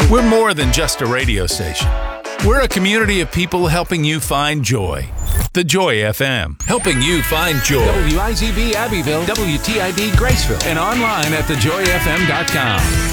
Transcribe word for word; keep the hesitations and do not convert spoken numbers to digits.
We're more than just a radio station. We're a community of people helping you find joy. The Joy F M, helping you find joy. W I Z B Abbeville, W T I D Graceville, and online at the joy f m dot com.